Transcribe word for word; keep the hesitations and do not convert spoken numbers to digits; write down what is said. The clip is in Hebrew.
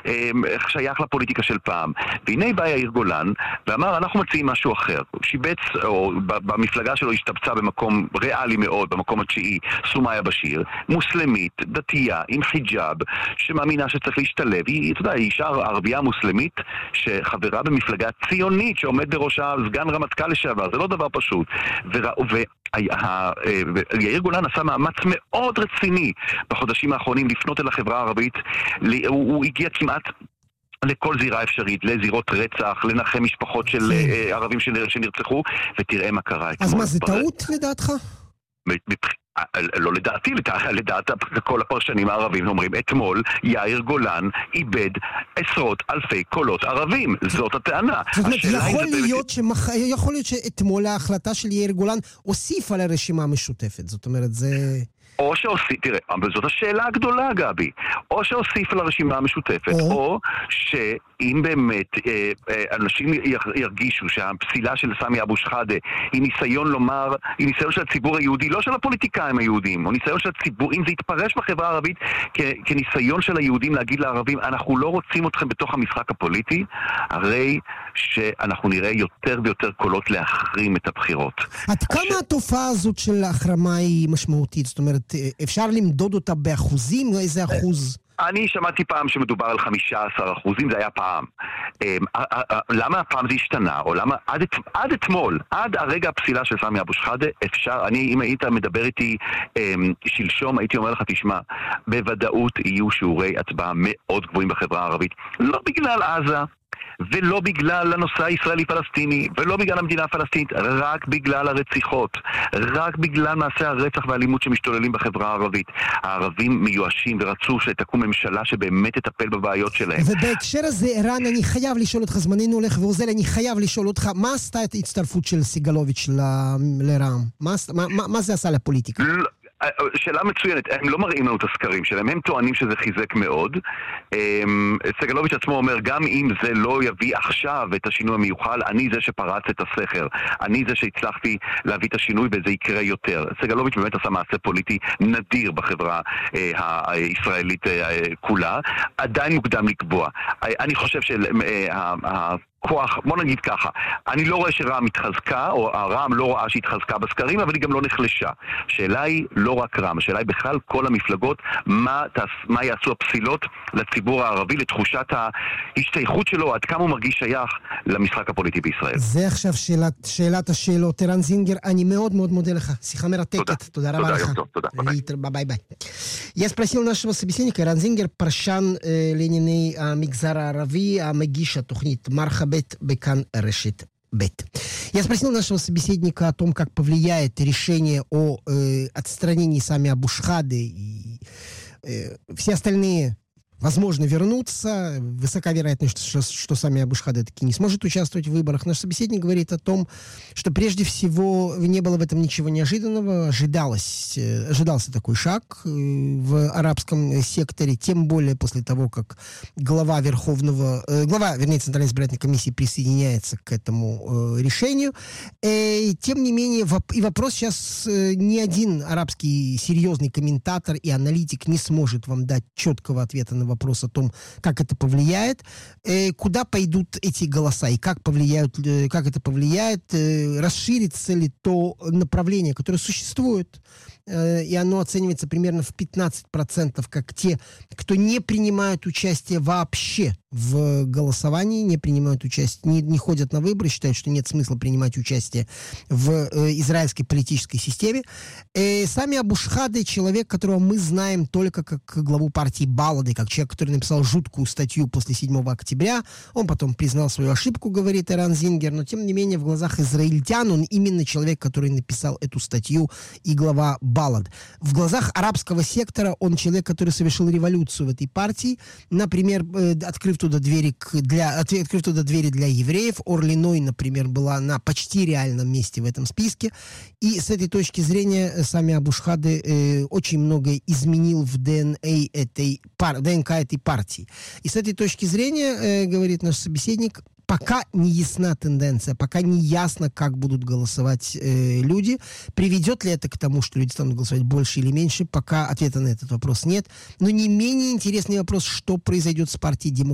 שייך לפוליטיקה של פעם. והנה בא יאיר גולן ואמר, אנחנו מציעים משהו אחר. שיבץ, או במפלגה שלו השתבצה במקום ריאלי מאוד, במקום התשיעי, סומיה בשיר, מוסלמית, דתייה, עם חיג'אב, שמאמינה שצריך להשתלב. היא, אתה יודע, היא אישה ערבייה מוסלמית שחברה במפלגה ציונית שעומד בראשה סגן רמטכ"ל לשעבר. זה לא דבר פשוט. ויאיר גולן עשה מאמץ מאוד רציני בחודשים האחרונים לפנות אל החברה הערבית. הוא הגיע כמעט לכל זירה אפשרית, לזירות רצח, לנחם משפחות של ערבים שנרצחו, ותראה מה קרה. אז מה, זה טעות לדעתך? לא לדעתי, לדעת כל הפרשנים הערבים אומרים, אתמול יאיר גולן איבד עשרות אלפי קולות ערבים. זאת הטענה. זאת אומרת, יכול להיות שמח... יכול להיות שאתמול ההחלטה של יאיר גולן הוסיפה לרשימה המשותפת. זאת אומרת, זה... או שהוסיף, תראה, אבל זאת השאלה הגדולה, גבי. או שהוסיף לרשימה המשותפת, או, או שאם באמת אה, אה, אנשים ירגישו שהפסילה של סמי אבו שחאדה היא ניסיון לומר, היא ניסיון של הציבור היהודי, לא של הפוליטיקאים היהודים, או ניסיון של הציבור, אם זה יתפרש בחברה הערבית כ, כניסיון של היהודים להגיד לערבים, אנחנו לא רוצים אתכם בתוך המשחק הפוליטי, הרי שאנחנו נראה יותר ויותר קולות להחרים את הבחירות. עד כמה ש... התופעה הזאת של ההחרמה היא משמעותית? זאת אומרת, אפשר למדוד אותה באחוזים? איזה אחוז? אני שמעתי פעם שמדובר על חמישה עשר אחוזים, זה היה פעם. למה הפעם זה השתנה? או למה עד, עד אתמול, עד הרגע הפסילה של סמי אבו שחאדה, אפשר, אני, אם היית מדבר איתי שלשום, הייתי אומר לך, תשמע, בוודאות יהיו שיעורי הצבעה מאוד גבוהים בחברה הערבית. לא בגלל עזה, ולא בגלל הנושא הישראלי-פלסטיני, ולא בגלל המדינה הפלסטינית, רק בגלל הרציחות, רק בגלל מעשי הרצח והאלימות שמשתוללים בחברה הערבית. הערבים מיואשים ורצו שתקום ממשלה שבאמת תטפל בבעיות שלהם. ובהקשר הזה, ערן, אני חייב לשאול אותך, זמננו הולך ואוזל, אני חייב לשאול אותך, מה עשתה את ההצטרפות של סיגלוביץ' לרע"מ? מה, מה, מה זה עשה לפוליטיקה? לא. שאלה מצוינת, הם לא מראים לנו את הסקרים שלהם, הם טוענים שזה חיזק מאוד. סגלוביץ' עצמו אומר, גם אם זה לא יביא עכשיו את השינוי המיוחל, אני זה שפרץ את הסכר, אני זה שהצלחתי להביא את השינוי וזה יקרה יותר. סגלוביץ' באמת עשה מעשה פוליטי נדיר בחברה הישראלית כולה, עדיין מוקדם לקבוע. אני חושב שה... כוח, בוא נגיד ככה, אני לא רואה שרע"מ התחזקה, או הרע"מ לא רואה שהתחזקה בסקרים, אבל היא גם לא נחלשה. השאלה היא לא רק רע"מ, השאלה היא בכלל כל המפלגות, מה, מה יעשו הפסילות לציבור הערבי, לתחושת ההשתייכות שלו, עד כמה הוא מרגיש שייך למשחק הפוליטי בישראל. זה עכשיו שאלת, שאלת השאלות. ערן זינגר, אני מאוד מאוד מודה לך. שיחה מרתקת. תודה. תודה רבה לך. תודה, ביי ביי. ביי. Я спросил нашего собеседника, Иран Зингер, פרשן לענייני המגזר הערבי, המגיש התוכנית מרחבת בכאן רשת бет. Я спросил нашего собеседника о том, как повлияет решение о э, отстранении Сами Абу Шхады и э, все остальные возможно вернуться. Высока вероятность, что, что Сами Абу Шхада таки не сможет участвовать в выборах. Наш собеседник говорит о том, что прежде всего не было в этом ничего неожиданного. Ожидалось, ожидался такой шаг в арабском секторе, тем более после того, как глава Верховного, глава, вернее, Центральной избирательной комиссии присоединяется к этому решению. И, тем не менее, и вопрос сейчас ни один арабский серьезный комментатор и аналитик не сможет вам дать четкого ответа на вопрос о том, как это повлияет, э, куда пойдут эти голоса и как повлияют, э, как это повлияет, э, расширится ли то направление, которое существует, э, и оно оценивается примерно в пятнадцать процентов как те, кто не принимают участие вообще в голосовании, не принимают участие, не, не ходят на выборы, считают, что нет смысла принимать участие в э, израильской политической системе. Э, Сами Абу Шхада, человек, которого мы знаем только как главу партии Балады, как человек, который написал жуткую статью после седьмого октября. Он потом признал свою ошибку, говорит Иран Зингер, но тем не менее в глазах израильтян он именно человек, который написал эту статью и глава Балад. В глазах арабского сектора он человек, который совершил революцию в этой партии, например, открыв туда двери для, открыв туда двери для евреев. Орли Ной, например, была на почти реальном месте в этом списке. И с этой точки зрения Сами Абу Шхады э, очень многое изменил в ДНК этой, пар, ДНК этой партии. И с этой точки зрения, э, говорит наш собеседник, пока не ясна тенденция, пока не ясно, как будут голосовать э, люди. Приведет ли это к тому, что люди станут голосовать больше или меньше, пока ответа на этот вопрос нет. Но не менее интересный вопрос, что произойдет с партией демократов.